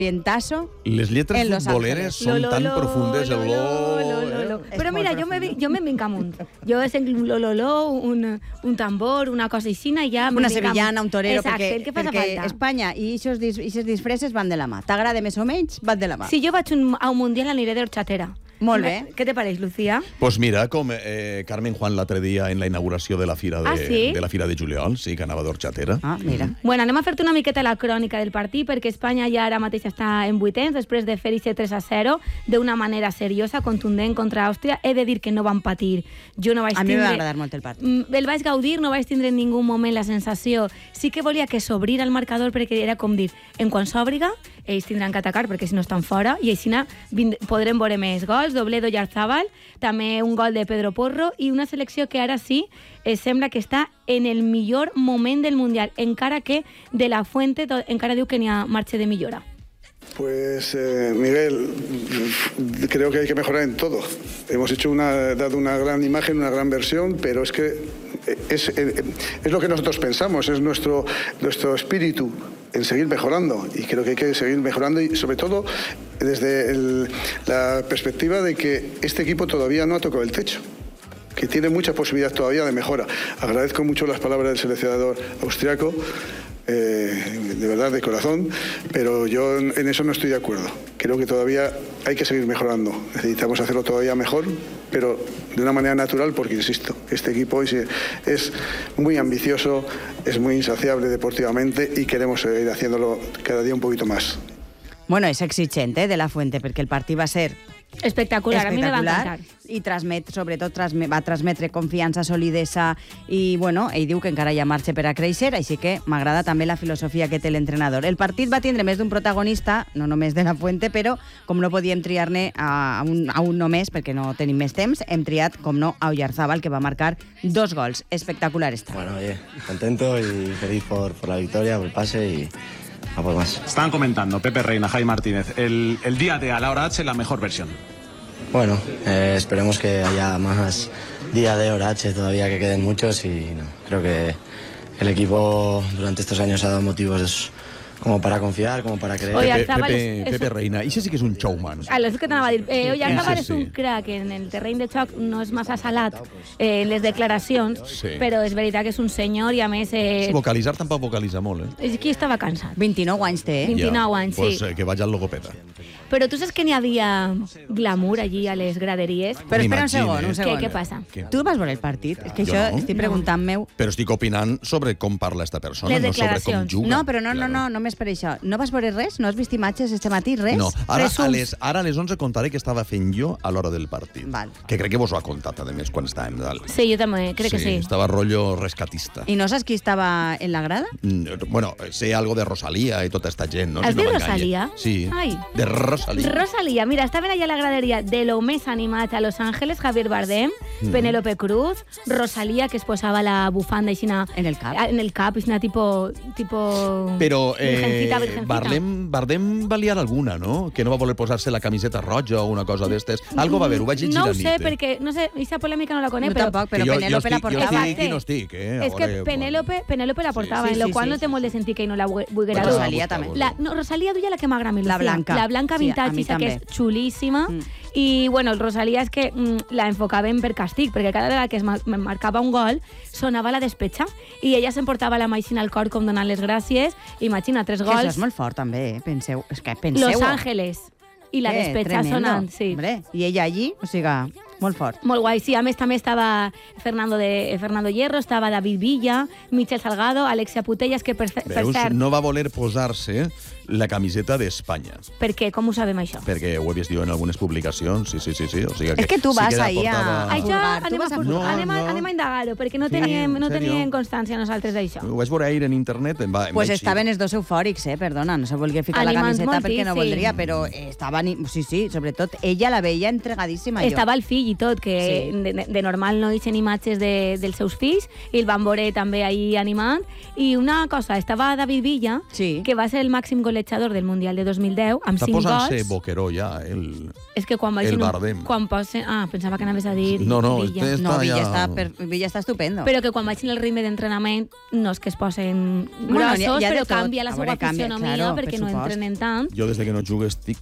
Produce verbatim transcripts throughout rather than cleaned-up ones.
ambientazo. Les lletres futboleres són tan profundes. El lo... Però mira, jo me, jo me vinc amunt. Jo és un lo-lo-lo, un, un tambor, una cosa així, i ja... Una sevillana, un torero, Exacte, perquè, el que faci perquè falta. Espanya i aquestes disfresses van de la mà. T'agrada més o menys, van de la mà. Si jo vaig un, a un mundial aniré d'horchatera. Molt bé. Què te pareix, Lucía? Pues mira, com eh, Carmen Juan l'altre dia en la inauguració de la Fira de, ah, sí? de la Fira de juliol, sí, que anava d'orxatera. Ah, mira. Bueno, anem a fer-te una miqueta la crònica del partit, perquè Espanya ja ara mateix està en vuitens, després de fer aquest tres a zero, d'una manera seriosa, contundent contra Àustria. He de dir que no van patir. Jo no vaig a mi tindre... m'ha agradat molt el partit. El vaig gaudir, no vaig tindre en ningú moment la sensació. Sí que volia que s'obrira el marcador, perquè era com dir, en quan s'òbriga, ells tindran que atacar, perquè si no estan fora, i així podrem veure més gols, Dobledo i Arzabal, també un gol de Pedro Porro, i una selecció que ara sí eh, sembla que està en el millor moment del Mundial, encara que de la Fuente encara diu que n'hi ha marge de millora. Pues eh, Miguel, creo que hay que mejorar en todo. Hemos hecho una, dado una gran imagen, una gran versión, pero es que es, es, es lo que nosotros pensamos, es nuestro, nuestro espíritu en seguir mejorando, y creo que hay que seguir mejorando, y sobre todo desde el, la perspectiva de que este equipo todavía no ha tocado el techo, que tiene mucha posibilidad todavía de mejora. Agradezco mucho las palabras del seleccionador austriaco, eh, de verdad, de corazón, pero yo en eso no estoy de acuerdo. Creo que todavía hay que seguir mejorando, necesitamos hacerlo todavía mejor, pero de una manera natural, porque, insisto, este equipo es, es muy ambicioso, es muy insaciable deportivamente y queremos seguir haciéndolo cada día un poquito más. Bueno, és exigent, eh, de la Fuente, perquè el partit va ser espectacular, a mi me va encantar. I transmet, sobretot transmet, va transmetre confiança, solidesa, i bueno, ell diu que encara hi ha marge per a créixer, així que m'agrada també la filosofia que té l'entrenador. El partit va tindre més d'un protagonista, no només de la Fuente, però com no podíem triar-ne a, un, a un només, perquè no tenim més temps, hem triat, com no, a Oyarzabal, que va marcar dos gols. Espectacular està. Bueno, oye, contento y feliz por, por la victoria, por el pase y... a por más. Estaban comentando, Pepe Reina, Jaime Martínez, el, el día de a la hora H la mejor versión. Bueno, eh, esperemos que haya más día de hora H todavía, que queden muchos, y no, creo que el equipo durante estos años ha dado motivos como para confiar, como para creer. Oye, Pepe, Pepe, Pepe Reina, ese sí que és un showman. Ah, és que t'anava a dir. Eh, Oyarzabal sí, és un sí. crack en el terreny de xoc, no és massa salat eh, en les declaracions, Sí. però és veritat que és un senyor i a més... Eh, Vocalitzar tampoc vocalitza molt, eh? és que estava cansat. vint-i-nou anys té, eh? vint-i-nou anys, sí. Pues, eh, que vaig al logopeda. Però tu saps que n'hi havia glamour allí a les graderies? Però espera un M'imagine. segon, un segon. Què, què passa? Què? Tu vas veure el partit? És que Jo això no. estic preguntant-meu. Però estic opinant sobre com parla esta persona, Les no sobre com declaracions. juga. No, però no, no, Claro. no, només per això. No vas veure res? No has vist imatges este matí? Res? No, ara a, Resums. les, ara a les onze contaré què estava fent jo a l'hora del partit. Val. Que crec que vos ho ha contat, a més, quan estàvem dalt. Sí, jo també, crec que sí. Estava rotllo rescatista. I no saps qui estava en la grada? Mm, Bueno, sé algo de Rosalía i tota esta gent, no? Has Si no dit m'enganye. Rosalía? Sí, Ai. de Rosalía. Rosalía, mira, estaven allà a la graderia de lo més animat a Los Ángeles, Javier Bardem, Mm. Penélope Cruz, Rosalía, que es posava la bufanda aixina, En el cap. en el cap, aixina tipo, tipo Però eh, virgencita, virgencita. Bardem, Bardem va liar alguna, no? Que no va voler posar-se la camiseta roja o una cosa d'estes. Algo va haver, ho vaig llegir No a ho nit. sé, eh? perquè, no sé, aquesta polèmica no la conec, No però... tampoc, Que però jo, jo Penélope la estic, jo portava. estic i no estic, eh? És que Veure, Penélope, Penélope la portava, Sí, en lo sí, qual sí, no té sí. molt de sentit que ell no la vulguera Bueno, dur. Rosalía buscar, també. buscar. La, no, Rosalía duia la que m'agrada a mi, La Lucía. blanca. La blanca Sí, a vintage, mi esa que també. és xulíssima. Mm. I, bueno, el Rosalía és que mm, la enfocaven per càstig, perquè cada vegada que es mar marcava un gol sonava la despecha i ella s'emportava la maixina al cor com donant les gràcies. Imagina, tres Que gols. això és molt fort, també, eh? Penseu. És que penseu... Los Ángeles. I la Eh, despecha tremendo. sonant, sí. Hombre, i ella allí, o sigui, molt fort. Molt guai, sí. A més, també estava Fernando, de, Fernando Hierro, estava David Villa, Michel Salgado, Alexia Putellas, que per, per Veus, cert... no va voler posar-se la camiseta d'Espanya. Per què? Com ho sabem, això? Perquè ho he vist jo en algunes publicacions, sí, sí, sí. sí. O sigui És que tu sí vas la ahí a- portava- Això Furgar. Tu anem a, vas a fur- furgar. anem, a, No, no. anem a indagar-ho, perquè no Sí, teníem, no en sèrio? teníem constància nosaltres d'això. Ho vaig veure ahir en internet, em va, em Pues vaig estaven els dos eufòrics, eh? Perdona, no se volia ficar Animant la camiseta moltíssim. perquè no voldria, però estaven... Sí, sí, sobretot ella la veia entregadíssima. Estava jo. el fill i tot, que Sí. de, de normal no deixen imatges de, dels seus fills, i el van veure també ahir animant. I una cosa, estava David Villa, Sí. que va ser el màxim golejador del Mundial de dos mil deu, amb Està cinc posant-se gols. boqueró ja, el... És que quan el baixen... un- Bardem. Quan posen... Ah, pensava que anaves a dir No, no, Villa. este- No, Està Villa, ja- està, per, Villa està estupendo. Però que quan baixin el ritme d'entrenament no és que es posen Bueno, grossos, hi ha- hi ha de però tot. canvia la A seva veure, canvia, fisionomia claro, perquè per no supost. entrenen tant. Jo des de que no jugo estic...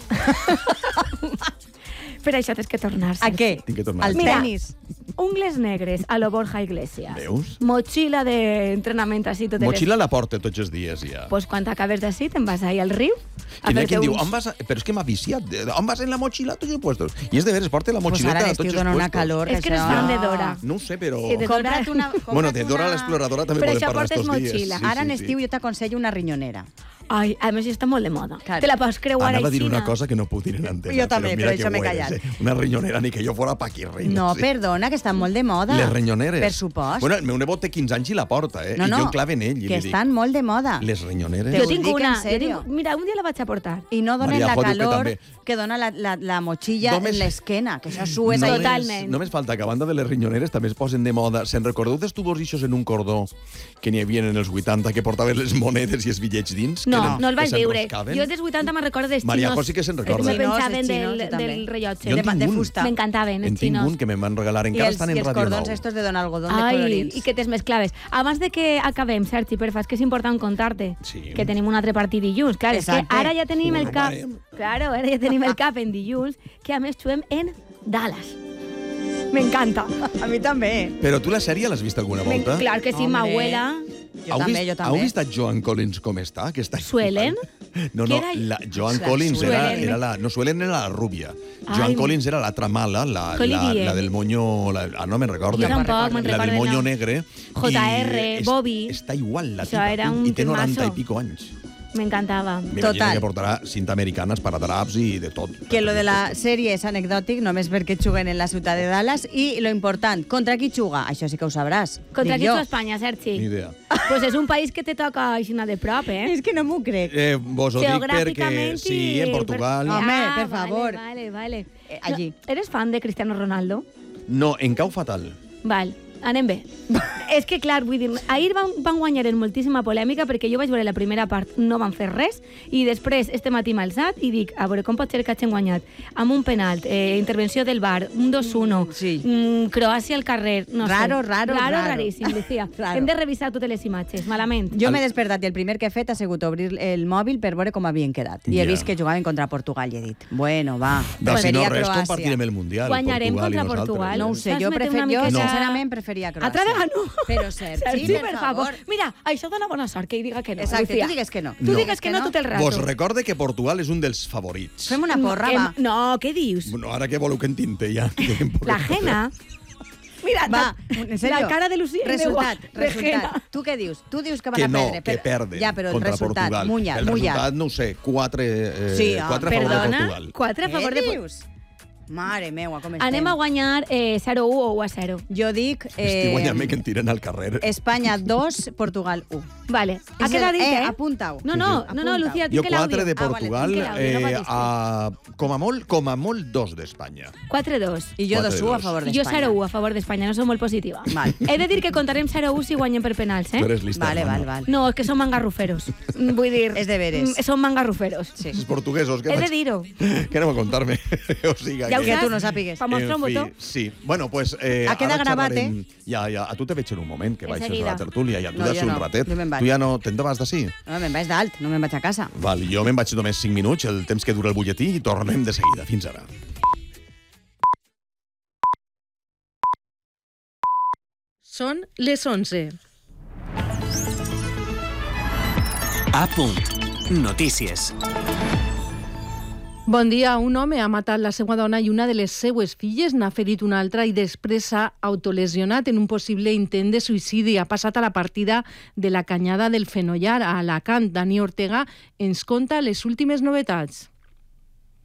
Per això tens que tornar. A què? Tinc que tornar. Al Mira, tenis. ungles negres a lo Borja Iglesias. Veus? Motxilla d'entrenament així tot Motxilla la porta tots els dies, ja. Pues quan t'acabes d'ací te'n vas ahir al riu a Quin hi ha fer-te qui em diu, uns... on vas a... Però és que m'ha viciat. On vas en la mochila a tots els puestos? I és de veres, porta la Pues mochileta ara a l'estiu tots els dona una puestos. calor. És que eres això- fan de Dora. No ho sé, però... Sí, de Dora. Compra't una... compra't Bueno, de Dora una- l'exploradora també Per podem això parlar portes estos dies. motxilla. Sí, Ara en sí, estiu sí. jo t'aconsello una rinyonera. Ai, a més està molt de moda. Claro. Te la pots creuar Anava a dir aixina. una cosa que no puc dir en antena. Jo també, mira però que això m'he ho eres, callat. eh? Una rinyonera, ni que jo fora paquirrin. No, sí. perdona, que estan molt de moda. Les renyoneres. Per supost. Bueno, el meu nebot té quinze anys i la porta, eh? no, I no, jo enclave en ell i que li dic... estan molt de moda. Les renyoneres... Te Jo ho tinc dic una. en Jo serio. tinc... Mira, un dia la vaig a portar. I no donen Maria la Jo diu que calor també. que dona la, la, la motxilla Només- en l'esquena, que això sues Només- ahí. Totalment. Només falta que a banda de les renyoneres també es posen de moda. Se'n recordeu dels tubos ixos en un cordó que n'hi havia en els vuitanta que portaven les monedes i els bitllets dins? No, que eren- no el que vaig veure. s'enroscaven? Jo dels vuitanta me'n recordo dels Maria xinos. Jo sí que se'n Els recorda. que me penjaven Els xinos, del, jo també. del rellotge. Jo de, en tinc de un. fusta. M'encantaven, En els tinc xinos. un que me'n van regalar. I Encara els, estan i en els Radio cordons Nou. estos de don algodón de Ai, colorins. i que te's mesclaves. Abans de que acabem, Sergi, per fas que és important contar-te Sí. que tenim un altre partit dilluns. Clar, és que Exacte. ara ja tenim el cap... Formarem. Claro, ara ja tenim el cap en dilluns, que a més juguem en Dallas. M'encanta. A mi també. Però tu la sèrie l'has vist alguna Me- volta? Clar que sí, Hombre. m'abuela... Jo Heu també, vist, jo Heu també. vist a Joan Collins com està? Que està Suelen? No, Què no, era? la, Joan La Collins era, Suelen. era la... No, Suelen era la rúbia. Ai. Joan Collins era l'altra mala, la, Què li la, diem? la del moño... La, ah, no me'n recordo. Jo tampoc me'n La del recordo el moño nom. negre. J R, i és- Bobby. Està igual, la Això tipa. era I- un I té noranta timazo. i pico anys. M'encantava. M'imagino Total. que portarà cinta americana, esparadraps i de tot. Que lo de la sèrie és anecdòtic, només perquè juguen en la ciutat de Dallas, i lo important, contra qui juga? Això sí que ho sabràs. Contra Dic qui jo. juga Espanya, Sergi? Ni idea. Pues és un país que te toca aixina de prop, eh? És que no m'ho crec. Eh, vos ho dic perquè... Geogràficament Sí, en Portugal... Per- Home, per Ah, favor. Vale, vale, vale. Eh, allí. No, ¿Eres fan de Cristiano Ronaldo? No, en cau fatal. Val, anem bé. És que, clar, vull dir, ahir van, van guanyar en moltíssima polèmica perquè jo vaig veure la primera part, no van fer res, i després este matí m'he alçat i dic, a veure, com pot ser que hagin guanyat? Amb un penalt, eh, intervenció del V A R, un dos uno, Sí. mm, Croàcia al carrer, no Raro, sé. raro, raro. raro. raríssim, Lucía. Raro. Hem de revisar totes les imatges, malament. Jo m'he despertat i el primer que he fet ha sigut obrir el mòbil per veure com havien quedat. I he Ja. vist que jugaven contra Portugal i he dit, bueno, va, De, si no preferia res, Croàcia. compartirem el Mundial. Guanyarem Portugal i contra nosaltres. Portugal. No ho sé, Saps jo, metre prefer... una jo miqueta- sincerament preferia Croàcia. Altra vegada no. Però Sergi, Sí, per, per favor. favor. Mira, això dona bona sort, que ell diga que no. Exacte, Lucía. tu digues que no. Tu digues que no tot el rato. Vos recorde que Portugal és un dels favorits. Fem una porra, Em- va. No, què dius? Bueno, ara què voleu que en tinte, ja? La Jena... Mira, Va, en serio. la cara de Lucía Resultat, és igual, de Jena. resultat. Tu què dius? Tu dius que van Que a no, perdre. que però- perden Ja, però el contra resultat, Portugal. mullat, el mullat. resultat, no ho sé, quatre, eh, Sí, ah, quatre a favor de Perdona, Portugal. quatre a favor de... Què Por- dius? Mare meua, com estem. Anem a guanyar eh, zero u o u a zero. Jo dic... Estic Eh, guanyant-me que em tiren al carrer. Espanya dos, Portugal u. Vale. Ha És quedat el- dit, eh, eh? apunta-ho. No, no, no, no, Apunta-ho. Lucía, Jo tinc l'àudio. quatre de Ah, vale, Portugal, tinc l'àudio, no eh, patis, a, com, a molt, com a molt dos d'Espanya. quatre dos. I jo Quatre dos u a dos. favor Jo d'Espanya. zero u a favor d'Espanya, no som molt positiva. Val. He de dir que contarem zero u si guanyem per penals, eh? Tu eres lista. Vale, hermano. val, val. No, és que som mangarruferos. Vull dir... És de veres. mm, Som mangarruferos. Sí. Els portuguesos, què He de faig? dir-ho. Què aneu a contar-me? o siga, Ja ho que- Que saps? tu no sàpigues. Pa mostrar un En fi, botó. sí. Bueno, pues... Eh, Ha quedat ara gravat, xerrarem- Ja, ja. A tu te veig en un moment, que baixes a Enseguida. la tertúlia i a tu No, no, jo un no. ratet. Jo me'n vaig. Tu ja no... Te'n vas d'ací? No, me'n vaig d'alt, no me'n vaig a casa. Val, jo me'n vaig només cinc minuts, el temps que dura el butlletí, i tornem de seguida. Fins ara. Són les onze. A punt. Notícies. Bon dia. Un home ha matat la seva dona i una de les seues filles, n'ha ferit una altra i després s'ha autolesionat en un possible intent de suïcidi. Ha passat a la partida de la Canyada del Fenollar, a Alacant. Dani Ortega ens conta les últimes novetats.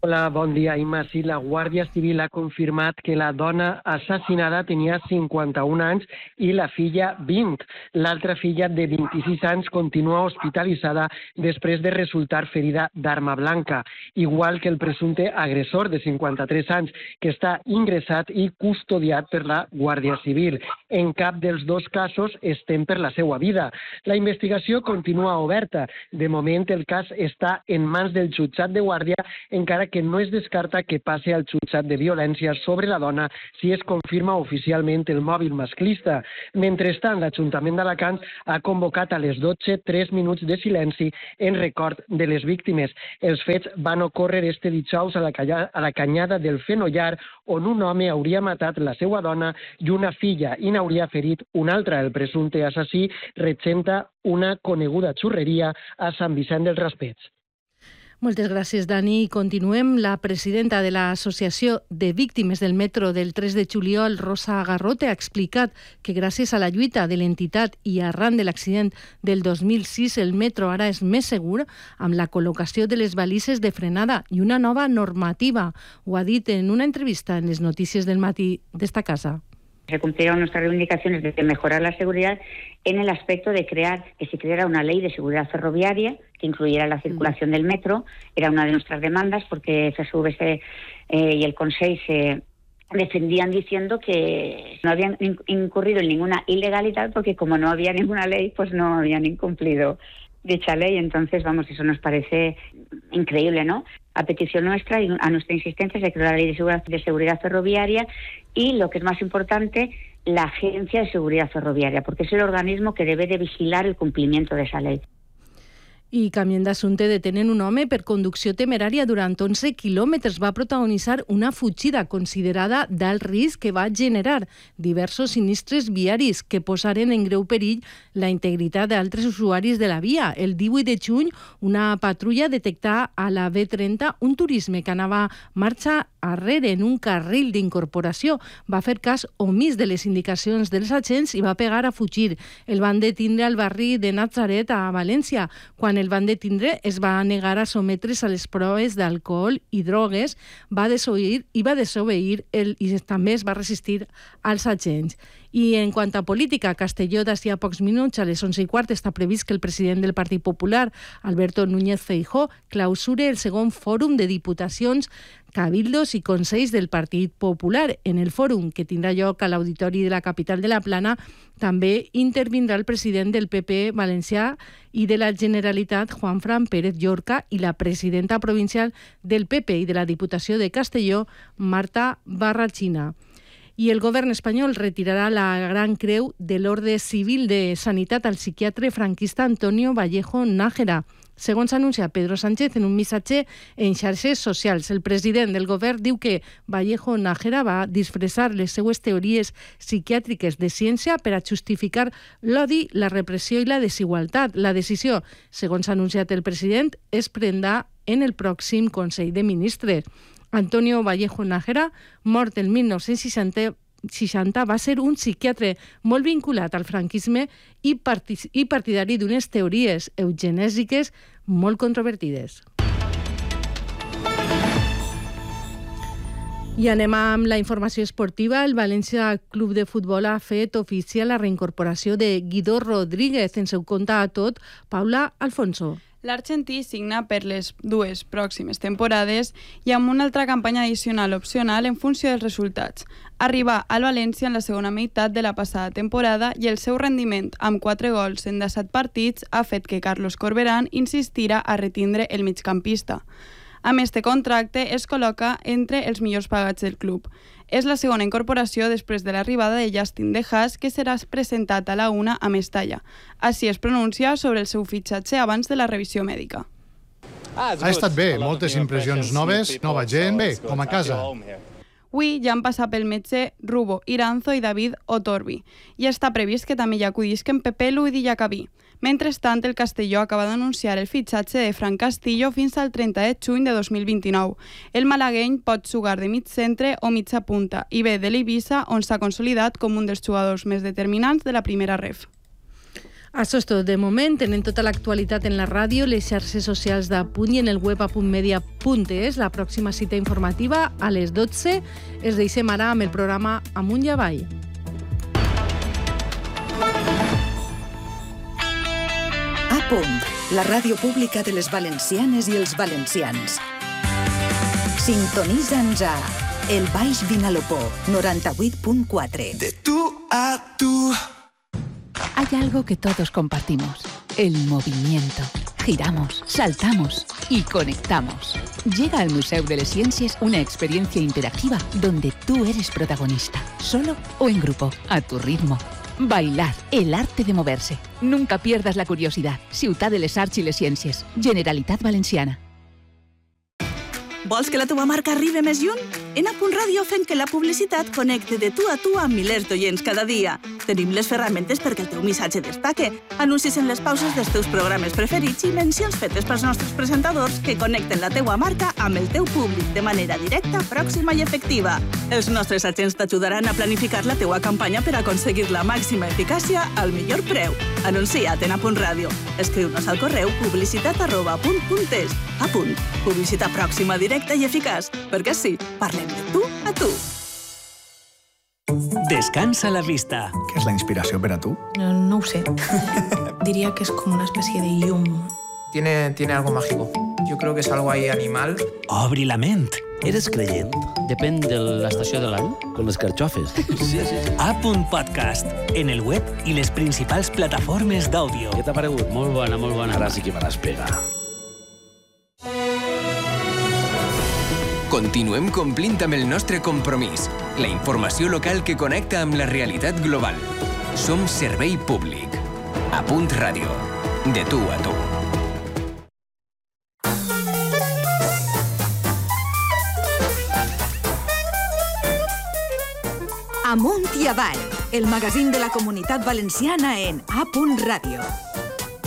Hola, bon dia, Imma. Sí, la Guàrdia Civil ha confirmat que la dona assassinada tenia cinquanta-un anys i la filla vint. L'altra filla de vint-i-sis anys continua hospitalitzada després de resultar ferida d'arma blanca, igual que el presumpte agressor de cinquanta-tres anys, que està ingressat i custodiat per la Guàrdia Civil. En cap dels dos casos estem per la seva vida. La investigació continua oberta. De moment, el cas està en mans del jutjat de Guàrdia, encara que no es descarta que passi al jutjat de violència sobre la dona si es confirma oficialment el mòbil masclista. Mentrestant, l'Ajuntament d'Alacant ha convocat a les dotze tres minuts de silenci en record de les víctimes. Els fets van ocórrer este dijous a la, canya, a la canyada del Fenollar, on un home hauria matat la seva dona i una filla i n'hauria ferit una altra. El presumpte assassí regenta una coneguda xurreria a Sant Vicent dels Raspets. Moltes gràcies, Dani. Continuem. La presidenta de l'Associació de Víctimes del Metro del tres de juliol, Rosa Garrote, ha explicat que gràcies a la lluita de l'entitat i arran de l'accident del dos mil sis, el metro ara és més segur amb la col·locació de les balises de frenada i una nova normativa. Ho ha dit en una entrevista en les notícies del matí d'esta casa. Se cumplieron nuestras reivindicaciones de mejorar la seguridad en el aspecto de crear, que se creara una ley de seguridad ferroviaria que incluyera la circulación del metro. Era una de nuestras demandas porque F S V C eh, y el Consejo se defendían diciendo que no habían incurrido en ninguna ilegalidad porque como no había ninguna ley, pues no habían incumplido dicha ley. Entonces, vamos, eso nos parece increíble, ¿no? A petición nuestra y a nuestra insistencia se creó la Ley de Seguridad, de Seguridad Ferroviaria y, lo que es más importante, la Agencia de Seguridad Ferroviaria, porque es el organismo que debe de vigilar el cumplimiento de esa ley. I canviant d'assumpte, detenen un home per conducció temerària durant onze quilòmetres. Va protagonitzar una fugida considerada d'alt risc que va generar diversos sinistres viaris que posaren en greu perill la integritat d'altres usuaris de la via. El divuit de juny, una patrulla detectà a la B trenta un turisme que anava marxa arrere en un carril d'incorporació. Va fer cas omís de les indicacions dels agents i va pegar a fugir. El van detindre al barri de Natzaret, a València. Quan el van detindre, es va negar a sometre's a les proves d'alcohol i drogues, va desoir i va desobeir el, i també es va resistir als agents. I en quant a política, a Castelló, d'ací a pocs minuts, a les onze i quart, està previst que el president del Partit Popular, Alberto Núñez Feijóo, clausure el segon fòrum de diputacions, cabildos i consells del Partit Popular. En el fòrum, que tindrà lloc a l'Auditori de la capital de la Plana, també intervindrà el president del P P valencià i de la Generalitat, Juanfran Pérez Llorca, i la presidenta provincial del P P i de la Diputació de Castelló, Marta Barrachina. I el govern espanyol retirarà la Gran Creu de l'Orde Civil de Sanitat al psiquiatre franquista Antonio Vallejo Nájera. Segons anuncia Pedro Sánchez en un missatge en xarxes socials, el president del govern diu que Vallejo Nájera va disfressar les seues teories psiquiàtriques de ciència per a justificar l'odi, la repressió i la desigualtat. La decisió, segons ha anunciat el president, es prendrà en el pròxim Consell de Ministres. Antonio Vallejo Nájera, mort el mil nou-cents seixanta, va ser un psiquiatre molt vinculat al franquisme i, partic- i partidari d'unes teories eugenèsiques molt controvertides. I anem amb la informació esportiva. El València Club de Futbol ha fet oficial la reincorporació de Guido Rodríguez. Ens ho conta a tot Paula Alfonso. L'argentí signa per les dues pròximes temporades i amb una altra campanya addicional opcional en funció dels resultats. Arriba al València en la segona meitat de la passada temporada i el seu rendiment, amb quatre gols en disset partits, ha fet que Carlos Corberán insistira a retindre el migcampista. Amb este contracte es col·loca entre els millors pagats del club. És la segona incorporació després de l'arribada de Justin De Haas, que serà presentat a la una a Mestalla. Així es pronuncia sobre el seu fitxatge abans de la revisió mèdica. Ha estat bé, moltes impressions noves, nova gent, bé, com a casa. Avui ja han passat pel metge Rubo Iranzo i David Otorbi, i està previst que també hi acudisquen Pepe Lu i Diacabí. Mentrestant, el Castelló acaba d'anunciar el fitxatge de Fran Castillo fins al trenta de juny de dos mil vint-i-nou. El malagueny pot jugar de mig centre o mitja punta i ve de l'Eivissa, on s'ha consolidat com un dels jugadors més determinants de la primera ref. Això és tot de moment. Tenen tota l'actualitat en la ràdio, les xarxes socials de Punt i en el web a punt media punt es. La pròxima cita informativa a les dotze. Es deixem ara amb el programa Amunt i Avall. A Punt, la ràdio pública de les valencianes i els valencians. Sintonitza'ns a El Baix Vinalopó, noranta-vuit punt quatre. De tú a tú. Hay algo que todos compartimos, el movimiento. Giramos, saltamos y conectamos. Llega al Museu de les Ciències una experiencia interactiva donde tú eres protagonista, solo o en grupo, a tu ritmo. Bailar, el arte de moverse. Nunca pierdas la curiosidad. Ciutat de les Arts i les Ciències. Generalitat Valenciana. Vols que la teva marca arribi més lluny? En A Punt Ràdio fem que la publicitat connecte de tu a tu amb milers d'oients cada dia. Tenim les ferramentes perquè el teu missatge destaque, anuncis en les pauses dels teus programes preferits i mencions fetes pels nostres presentadors que connecten la teua marca amb el teu públic de manera directa, pròxima i efectiva. Els nostres agents t'ajudaran a planificar la teua campanya per aconseguir la màxima eficàcia al millor preu. Anuncia't en A Punt Ràdio. Escriu-nos al correu publicitat arroba punt punt es. A Punt. Publicitat pròxima, directa i eficaç. Perquè sí, parlem de tu a tu. Descansa la vista. ¿Qué es la inspiración para tú? No, no sé. Diría que es como una especie de llum. Tiene, tiene algo mágico. Yo creo que es algo ahí animal. Obri la ment. Eres creient? Depèn de l'estació de l'any. Com les carxofes. Sí, sí, sí. A Punt Podcast. En el web i les principals plataformes d'àudio. Què t'ha paregut? Molt bona, molt bona. Ara sí que me l'has pegat. Continuem complint amb el nostre compromís. La informació local que connecta amb la realitat global. Som servei públic. A Punt Ràdio. De tu a tu. Amunt i Avall, el magazín de la Comunitat Valenciana en A Punt Ràdio.